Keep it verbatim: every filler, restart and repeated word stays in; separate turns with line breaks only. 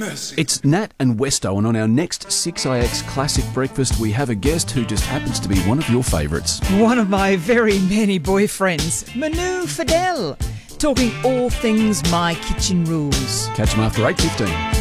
mercy.
It's Nat and Westo, and on our next six I X Classic Breakfast, we have a guest who just happens to be one of your favourites.
One of my very many boyfriends, Manu Fidel, talking all things My Kitchen Rules.
Catch him after eight fifteen.